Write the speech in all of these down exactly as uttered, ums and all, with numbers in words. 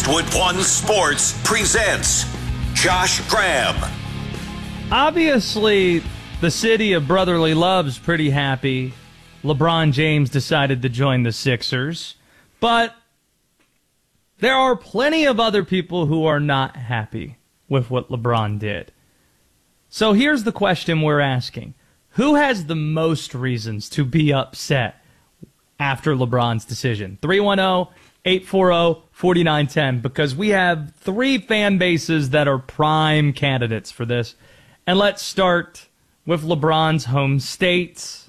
Westwood One Sports presents Josh Graham. Obviously, the city of brotherly love's pretty happy LeBron James decided to join the Sixers, but there are plenty of other people who are not happy with what LeBron did. So here's the question we're asking. Who has the most reasons to be upset after LeBron's decision? three one zero, eight four zero, four nine one zero, because we have three fan bases that are prime candidates for this. And let's start with LeBron's home states: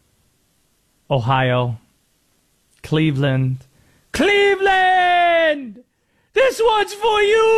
Ohio, Cleveland. Cleveland! This one's for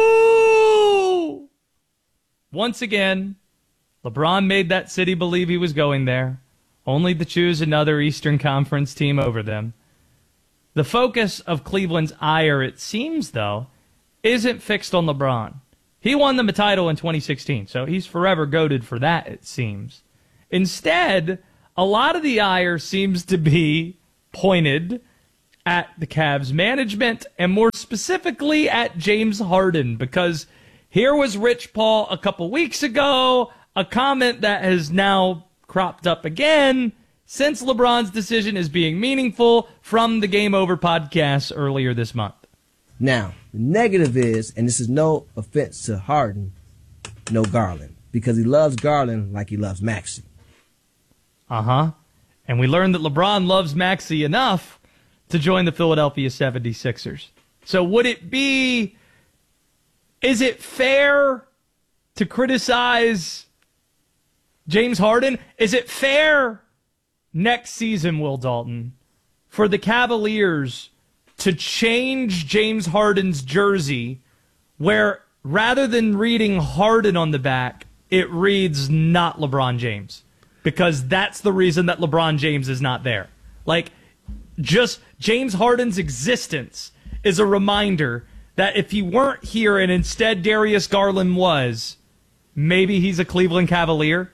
you! Once again, LeBron made that city believe he was going there, only to choose another Eastern Conference team over them. The focus of Cleveland's ire, it seems, though, isn't fixed on LeBron. He won them a title in twenty sixteen, so he's forever goated for that, it seems. Instead, a lot of the ire seems to be pointed at the Cavs management, and more specifically at James Harden, because here was Rich Paul a couple weeks ago, a comment that has now cropped up again since LeBron's decision is being meaningful from the Game Over podcast earlier this month. Now, the negative is, and this is no offense to Harden, no Garland, because he loves Garland like he loves Maxey. Uh-huh. And we learned that LeBron loves Maxey enough to join the Philadelphia seventy-sixers. So would it be, is it fair to criticize James Harden? Is it fair next season, Will Dalton, for the Cavaliers to change James Harden's jersey where rather than reading Harden on the back, it reads not LeBron James? Because that's the reason that LeBron James is not there. Like, just James Harden's existence is a reminder that if he weren't here and instead Darius Garland was, maybe he's a Cleveland Cavalier.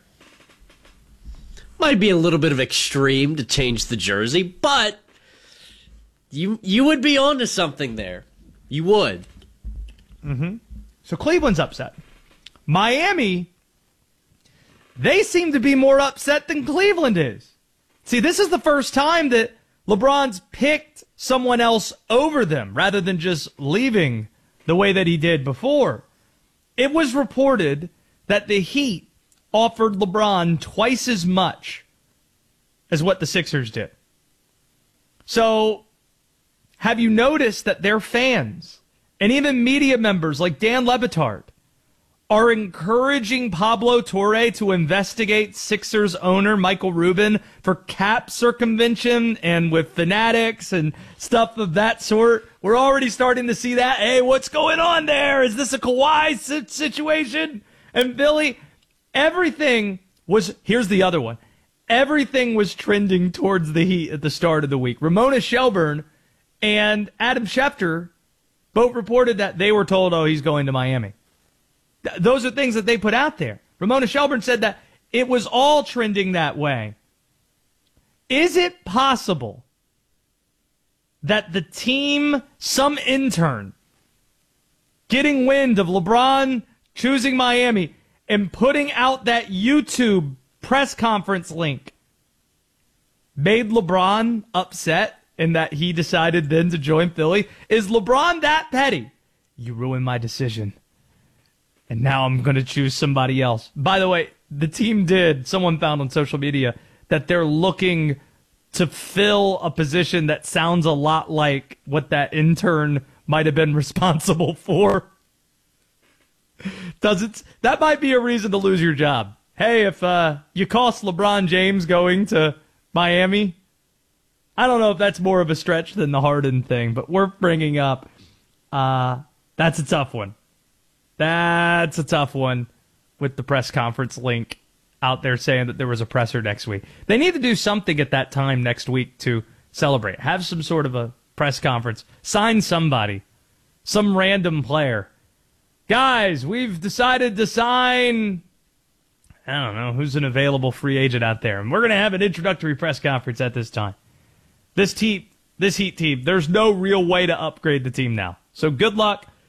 Might be a little bit of extreme to change the jersey, but you you would be onto something there. You would. Mm-hmm. So Cleveland's upset. Miami, they seem to be more upset than Cleveland is. See, this is the first time that LeBron's picked someone else over them rather than just leaving the way that he did before. It was reported that the Heat offered LeBron twice as much as what the Sixers did. So, have you noticed that their fans and even media members like Dan Le Batard are encouraging Pablo Torre to investigate Sixers owner Michael Rubin for cap circumvention and with fanatics and stuff of that sort? We're already starting to see that. Hey, what's going on there? Is this a Kawhi situation? And Billy, everything was, here's the other one. Everything was trending towards the Heat at the start of the week. Ramona Shelburne and Adam Schefter both reported that they were told, oh, he's going to Miami. Th- those are things that they put out there. Ramona Shelburne said that it was all trending that way. Is it possible that the team, some intern, getting wind of LeBron choosing Miami and putting out that YouTube press conference link made LeBron upset and that he decided then to join Philly? Is LeBron that petty? You ruined my decision, and now I'm going to choose somebody else. By the way, the team did, someone found on social media, that they're looking to fill a position that sounds a lot like what that intern might have been responsible for. Does it? That might be a reason to lose your job. Hey, if uh, you cost LeBron James going to Miami, I don't know if that's more of a stretch than the Harden thing, but we're bringing up, uh, that's a tough one. That's a tough one with the press conference link out there saying that there was a presser next week. They need to do something at that time next week to celebrate. Have some sort of a press conference. Sign somebody. Some random player. Guys, we've decided to sign, I don't know, who's an available free agent out there. And we're going to have an introductory press conference at this time. This team, this Heat team, there's no real way to upgrade the team now. So good luck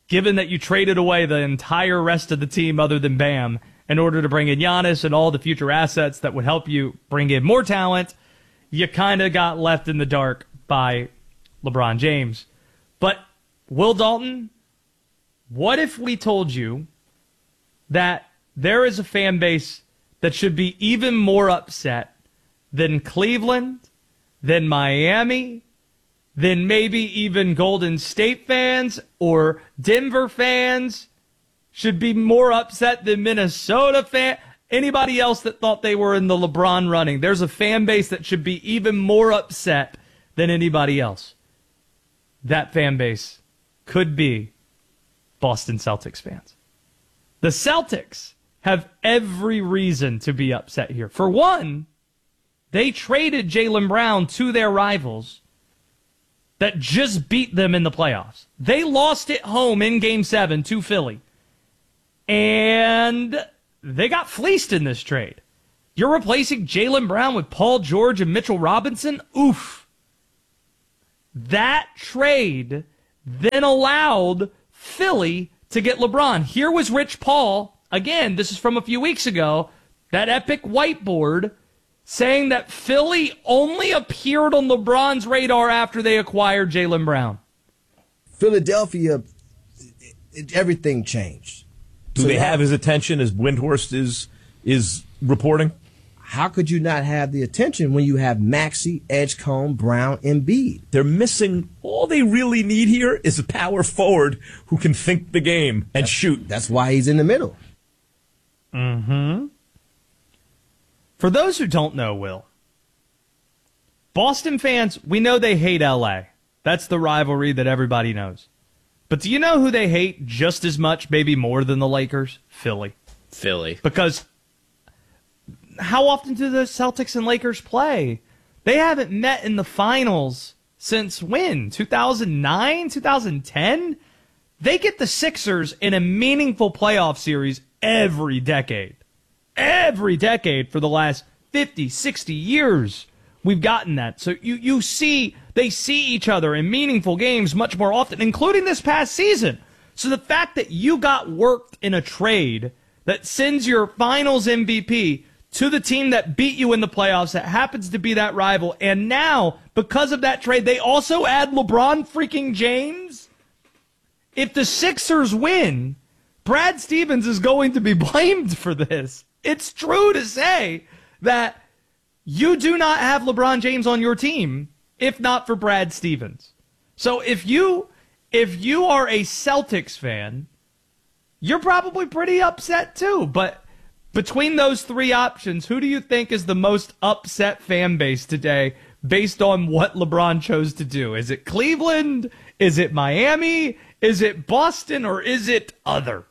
given that you traded away the entire rest of the team other than Bam in order to bring in Giannis and all the future assets that would help you bring in more talent, you kind of got left in the dark by LeBron James. But, Will Dalton, what if we told you that there is a fan base that should be even more upset than Cleveland, than Miami, than maybe even Golden State fans or Denver fans, should be more upset than Minnesota fans, anybody else that thought they were in the LeBron running? There's a fan base that should be even more upset than anybody else. That fan base could be Boston Celtics fans. The Celtics have every reason to be upset here. For one, they traded Jaylen Brown to their rivals that just beat them in the playoffs. They lost at home in Game seven to Philly. And they got fleeced in this trade. You're replacing Jaylen Brown with Paul George and Mitchell Robinson? Oof. That trade then allowed Philly to get LeBron. Here was Rich Paul. Again, this is from a few weeks ago. That epic whiteboard saying that Philly only appeared on LeBron's radar after they acquired Jaylen Brown. Philadelphia, it, it, everything changed. Do So they now- have his attention as Windhorst is is reporting? How could you not have the attention when you have Maxey, Edgecombe, Brown, and Embiid? They're missing. All they really need here is a power forward who can think the game and shoot. That's why he's in the middle. For those who don't know, Will, Boston fans, we know they hate L A. That's the rivalry that everybody knows. But do you know who they hate just as much, maybe more than the Lakers? Philly. Philly. Because how often do the Celtics and Lakers play? They haven't met in the finals since when? two thousand nine? two thousand ten? They get the Sixers in a meaningful playoff series every decade. Every decade for the last fifty, sixty years. We've gotten that. So you, you see, they see each other in meaningful games much more often, including this past season. So the fact that you got worked in a trade that sends your finals M V P to the team that beat you in the playoffs, that happens to be that rival, and now, because of that trade, they also add LeBron freaking James? If the Sixers win, Brad Stevens is going to be blamed for this. It's true to say that you do not have LeBron James on your team if not for Brad Stevens. So if you if you are a Celtics fan, you're probably pretty upset too. But between those three options, who do you think is the most upset fan base today based on what LeBron chose to do? Is it Cleveland? Is it Miami? Is it Boston? Or is it other?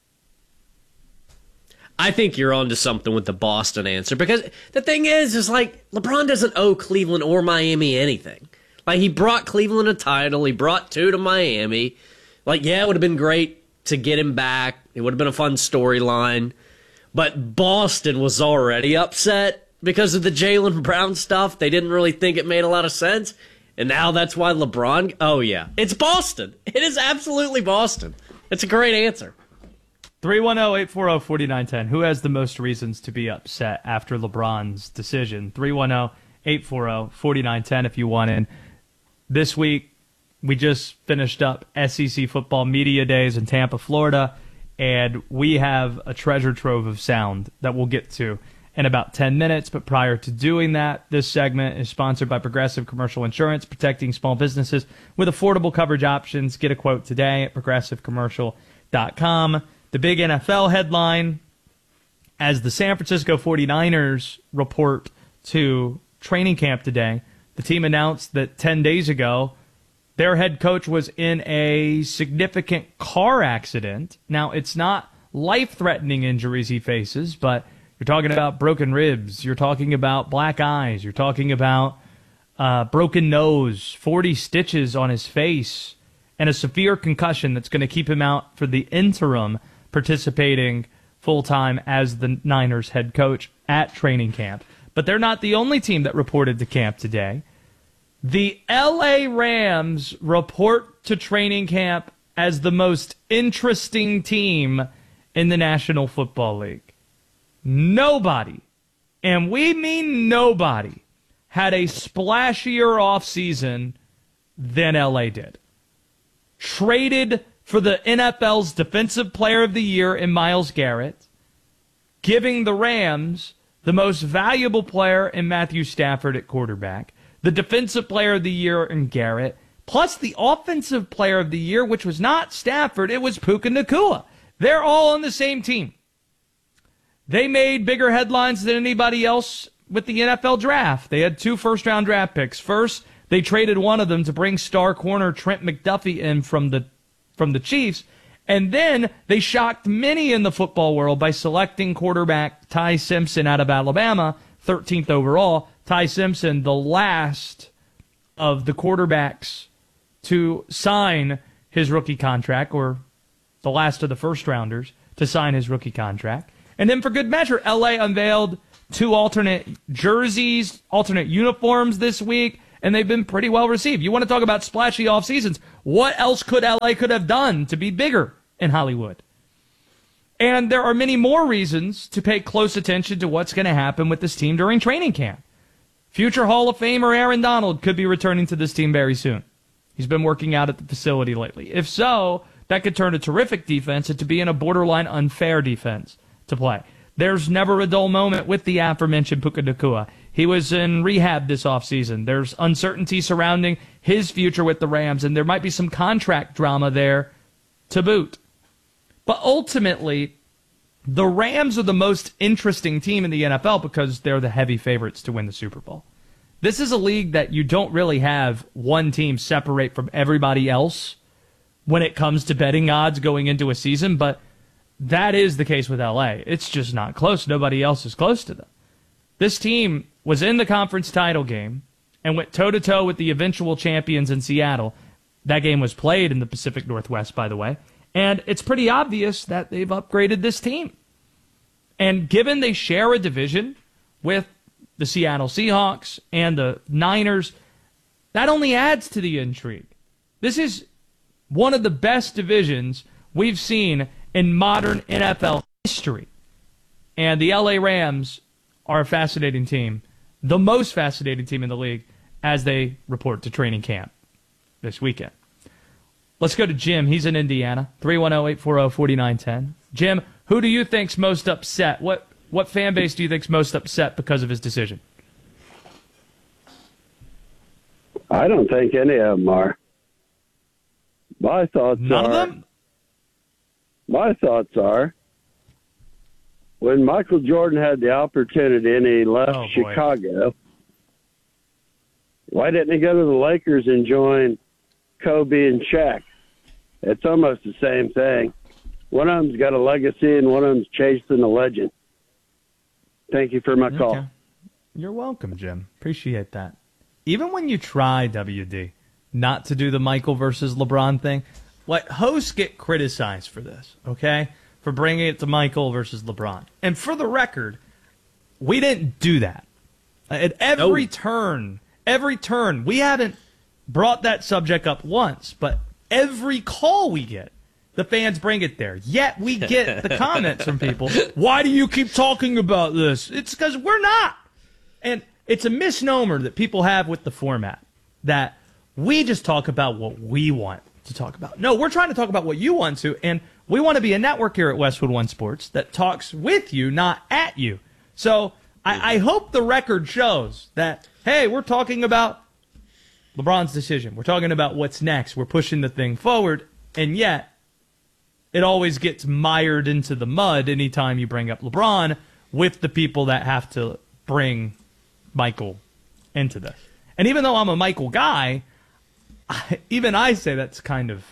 I think you're onto something with the Boston answer, because the thing is, is like LeBron doesn't owe Cleveland or Miami anything. Like, he brought Cleveland a title, he brought two to Miami. Like, yeah, it would have been great to get him back. It would have been a fun storyline. But Boston was already upset because of the Jaylen Brown stuff. They didn't really think it made a lot of sense. And now that's why LeBron... Oh, yeah. It's Boston. It is absolutely Boston. It's a great answer. three one zero, eight four zero, four nine one zero. Who has the most reasons to be upset after LeBron's decision? three one zero, eight four zero, four nine one zero if you want in. This week, we just finished up S E C Football Media Days in Tampa, Florida, and we have a treasure trove of sound that we'll get to in about ten minutes. But prior to doing that, this segment is sponsored by Progressive Commercial Insurance, protecting small businesses with affordable coverage options. Get a quote today at progressive commercial dot com. The big N F L headline, as the San Francisco forty-niners report to training camp today, the team announced that ten days ago, their head coach was in a significant car accident. Now, it's not life-threatening injuries he faces, but you're talking about broken ribs, you're talking about black eyes, you're talking about uh, broken nose, forty stitches on his face, and a severe concussion that's going to keep him out for the interim, participating full-time as the Niners head coach at training camp. But they're not the only team that reported to camp today. The L A Rams report to training camp as the most interesting team in the National Football League. Nobody, and we mean nobody, had a splashier offseason than L A did. Traded for the N F L's Defensive Player of the Year in Myles Garrett, giving the Rams the most valuable player in Matthew Stafford at quarterback, the Defensive Player of the Year in Garrett, plus the Offensive Player of the Year, which was not Stafford, it was Puka Nacua. They're all on the same team. They made bigger headlines than anybody else with the N F L draft. They had two first-round draft picks. First, they traded one of them to bring star corner Trent McDuffie in from the from the Chiefs. And then they shocked many in the football world by selecting quarterback Ty Simpson out of Alabama, thirteenth overall. Ty Simpson, the last of the quarterbacks to sign his rookie contract, or the last of the first-rounders to sign his rookie contract. And then for good measure, L A unveiled two alternate jerseys, alternate uniforms this week, and they've been pretty well received. You want to talk about splashy off seasons? What else could L A could have done to be bigger in Hollywood? And there are many more reasons to pay close attention to what's going to happen with this team during training camp. Future Hall of Famer Aaron Donald could be returning to this team very soon. He's been working out at the facility lately. If so, that could turn a terrific defense into being a borderline unfair defense to play. There's never a dull moment with the aforementioned Puka Nacua. He was in rehab this offseason. There's uncertainty surrounding his future with the Rams, and there might be some contract drama there to boot. But ultimately, the Rams are the most interesting team in the N F L because they're the heavy favorites to win the Super Bowl. This is a league that you don't really have one team separate from everybody else when it comes to betting odds going into a season, but that is the case with L A. It's just not close. Nobody else is close to them. This team was in the conference title game and went toe-to-toe with the eventual champions in Seattle. That game was played in the Pacific Northwest, by the way. And it's pretty obvious that they've upgraded this team. And given they share a division with the Seattle Seahawks and the Niners, that only adds to the intrigue. This is one of the best divisions we've seen in modern N F L history. And the L A Rams are a fascinating team, the most fascinating team in the league, as they report to training camp this weekend. Let's go to Jim. He's in Indiana. three one zero, eight four zero, four nine one zero. Jim, who do you think's most upset? What what fan base do you think's most upset because of his decision? I don't think any of them are. My thoughts None are... of them? My thoughts are, when Michael Jordan had the opportunity and he left Oh, boy. Chicago, why didn't he go to the Lakers and join Kobe and Shaq? It's almost the same thing. One of them's got a legacy and one of them's chasing a legend. Thank you for my call. Okay. You're welcome, Jim. Appreciate that. Even when you try, W D, not to do the Michael versus LeBron thing, like, hosts get criticized for this, okay? For bringing it to Michael versus LeBron. And for the record, we didn't do that. At every No. turn, every turn, we haven't brought that subject up once, but every call we get, the fans bring it there. Yet we get the comments from people, why do you keep talking about this? It's because we're not. And it's a misnomer that people have with the format, that we just talk about what we want to talk about. No, we're trying to talk about what you want to, and we want to be a network here at Westwood One Sports that talks with you, not at you. So I, I hope the record shows that, hey, we're talking about LeBron's decision. We're talking about what's next. We're pushing the thing forward, and yet it always gets mired into the mud anytime you bring up LeBron with the people that have to bring Michael into this. And even though I'm a Michael guy, I, even I say that's kind of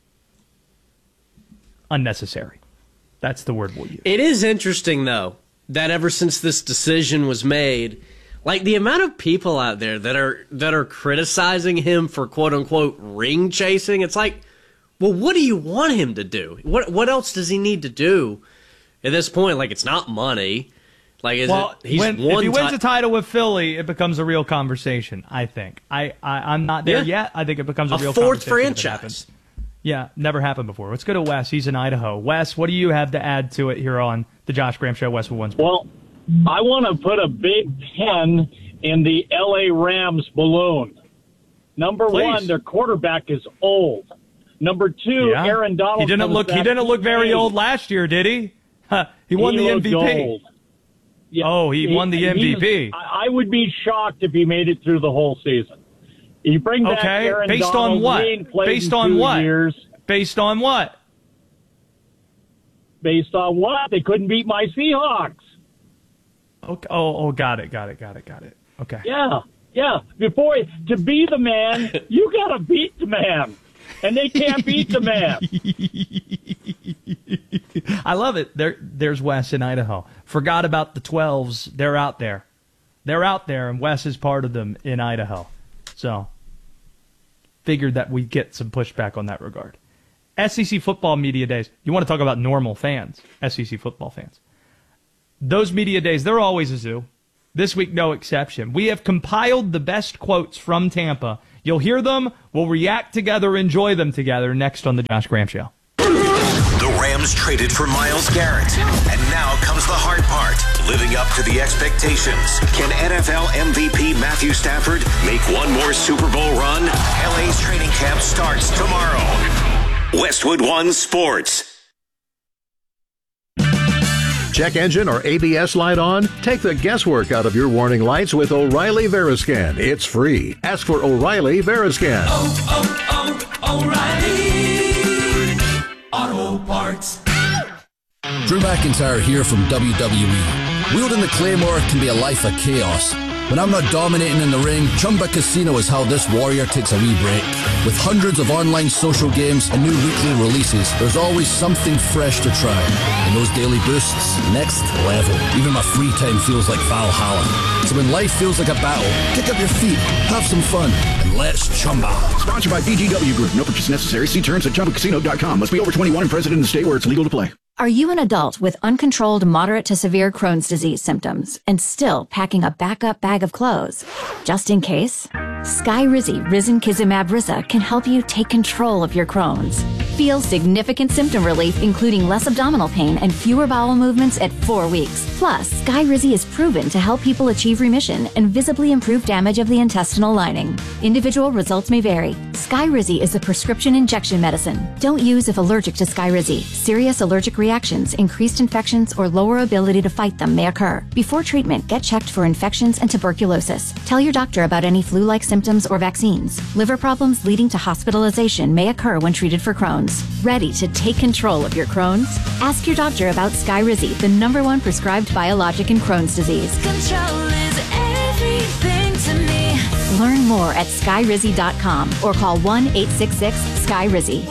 unnecessary. That's the word we'll use. It is interesting, though, that ever since this decision was made, like the amount of people out there that are that are criticizing him for quote unquote ring chasing, it's like, well, what do you want him to do? What what else does he need to do at this point? Like, it's not money. Like, is well, it, he's when, won if he wins ti- the title with Philly, it becomes a real conversation, I think. I, I, I'm not there Yeah. yet. I think it becomes a, a real fourth conversation if it happens. franchise. Yeah, never happened before. Let's go to Wes. He's in Idaho. Wes, what do you have to add to it here on the Josh Graham Show, Westwood One Sports? Well, I want to put a big pin in the L A Rams balloon. Number Please. one, their quarterback is old. Number two, Yeah. Aaron Donald. He didn't comes look. He back didn't look very eight. old last year, did he? Huh, he won He the looked M V P. old. Yeah. Oh, he won the M V P. he's- I I would be shocked if he made it through the whole season. You bring back Okay, Aaron based Donald, on what? he ain't played Based in on two what? Years. Based on what? Based on what? They couldn't beat my Seahawks. Okay. Oh, oh, got it, got it, got it, got it. Okay. Yeah, yeah. Before to be the man, you got to beat the man, and they can't beat the man. I love it. There, there's Wes in Idaho. Forgot about the twelves. They're out there. They're out there, and Wes is part of them in Idaho. So, figured that we'd get some pushback on that regard. S E C football media days. You want to talk about normal fans, S E C football fans. Those media days, they're always a zoo. This week, no exception. We have compiled the best quotes from Tampa. You'll hear them. We'll react together, enjoy them together next on the Josh Graham Show. The Rams traded for Myles Garrett. And now comes the hard part, living up to the expectations. Can N F L M V P Matthew Stafford make one more Super Bowl run? L A's training camp starts tomorrow. Westwood One Sports. Check engine or A B S light on? Take the guesswork out of your warning lights with O'Reilly Veriscan. It's free. Ask for O'Reilly Veriscan. Oh, oh, oh, O'Reilly Auto Parts. Drew McIntyre here from W W E. Wielding the Claymore can be a life of chaos. When I'm not dominating in the ring, Chumba Casino is how this warrior takes a wee break. With hundreds of online social games and new weekly releases, there's always something fresh to try. And those daily boosts, next level. Even my free time feels like Valhalla. So when life feels like a battle, kick up your feet, have some fun, and let's chumba. Sponsored by B G W Group. No purchase necessary. See terms at chumba casino dot com. Must be over twenty-one and present in the state where it's legal to play. Are you an adult with uncontrolled moderate to severe Crohn's disease symptoms and still packing a backup bag of clothes? Just in case? Skyrizi Risankizumab Risa can help you take control of your Crohn's. Feel significant symptom relief, including less abdominal pain and fewer bowel movements at four weeks. Plus, Skyrizi is proven to help people achieve remission and visibly improve damage of the intestinal lining. Individual results may vary. Skyrizi is a prescription injection medicine. Don't use if allergic to Skyrizi. Serious allergic reactions, increased infections, or lower ability to fight them may occur. Before treatment, get checked for infections and tuberculosis. Tell your doctor about any flu-like symptoms or vaccines. Liver problems leading to hospitalization may occur when treated for Crohn's. Ready to take control of your Crohn's? Ask your doctor about Skyrizi, the number one prescribed biologic in Crohn's disease. Control is everything to me. Learn more at skyrizi dot com or call one eight six six Sky Rizzy.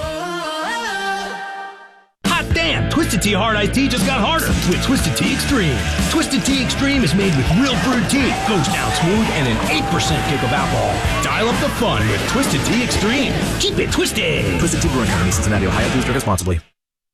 Hot damn! Twisted Tea Hard Iced Tea just got harder with Twisted Tea Extreme. Twisted Tea Extreme is made with real brewed tea, goes down smooth, and an eight percent kick of alcohol. Dial up the fun with Twisted Tea Extreme. Keep it twisted! Twisted Tea Brewing Company, Cincinnati, Ohio. Please drink responsibly.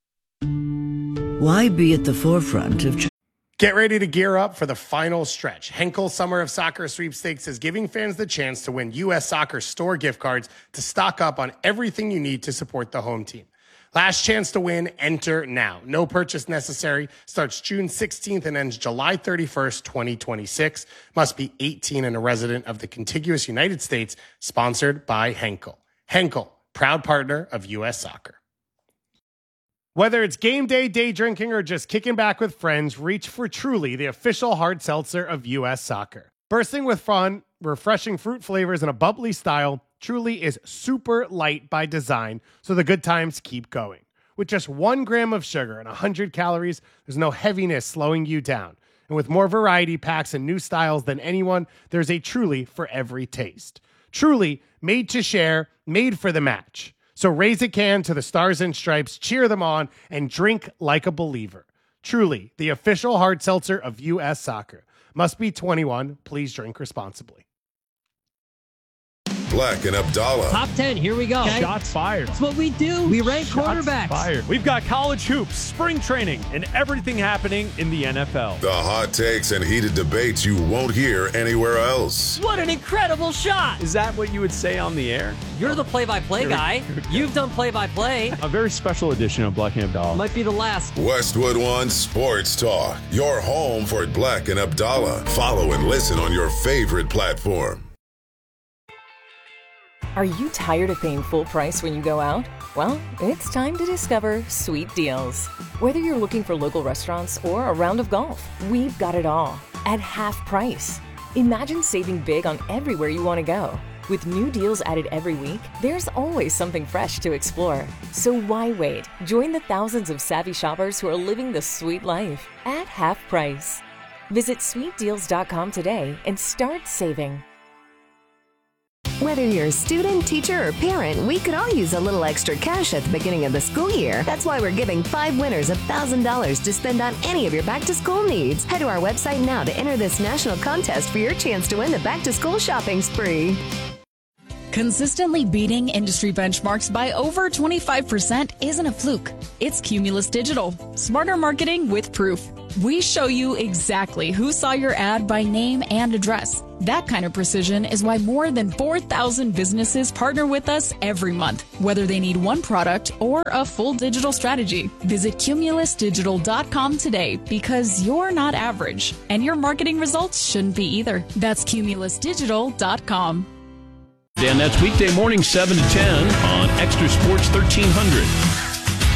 Why be at the forefront of... Ch- Get ready to gear up for the final stretch. Henkel Summer of Soccer Sweepstakes is giving fans the chance to win U S Soccer store gift cards to stock up on everything you need to support the home team. Last chance to win, enter now. No purchase necessary. Starts June sixteenth and ends July thirty-first, twenty twenty-six. Must be eighteen and a resident of the contiguous United States. Sponsored by Henkel. Henkel, proud partner of U S Soccer. Whether it's game day, day drinking, or just kicking back with friends, reach for Truly, the official hard seltzer of U S Soccer. Bursting with fun, refreshing fruit flavors, and a bubbly style, Truly is super light by design, so the good times keep going. With just one gram of sugar and one hundred calories, there's no heaviness slowing you down. And with more variety packs and new styles than anyone, there's a Truly for every taste. Truly, made to share, made for the match. So raise a can to the Stars and Stripes, cheer them on, and drink like a believer. Truly, the official hard seltzer of U S Soccer. Must be twenty-one. Please drink responsibly. Black and Abdallah. Top ten, here we go. Okay. Shots fired. That's what we do. We rank Shots quarterbacks. Fired. We've got college hoops, spring training, and everything happening in the N F L. The hot takes and heated debates you won't hear anywhere else. What an incredible shot. Is that what you would say on the air? You're the play-by-play guy. You've done play-by-play. A very special edition of Black and Abdallah. Might be the last. Westwood One Sports Talk. Your home for Black and Abdallah. Follow and listen on your favorite platform. Are you tired of paying full price when you go out? Well, it's time to discover Sweet Deals. Whether you're looking for local restaurants or a round of golf, we've got it all at half price. Imagine saving big on everywhere you want to go. With new deals added every week, there's always something fresh to explore. So why wait? Join the thousands of savvy shoppers who are living the sweet life at half price. Visit sweet deals dot com today and start saving. Whether you're a student, teacher, or parent, we could all use a little extra cash at the beginning of the school year. That's why we're giving five winners one thousand dollars to spend on any of your back-to-school needs. Head to our website now to enter this national contest for your chance to win the back-to-school shopping spree. Consistently beating industry benchmarks by over twenty-five percent isn't a fluke. It's Cumulus Digital. Smarter marketing with proof. We show you exactly who saw your ad by name and address. That kind of precision is why more than four thousand businesses partner with us every month, whether they need one product or a full digital strategy. Visit cumulus digital dot com today because you're not average, and your marketing results shouldn't be either. That's cumulus digital dot com. And that's weekday morning seven to ten on Extra Sports thirteen hundred.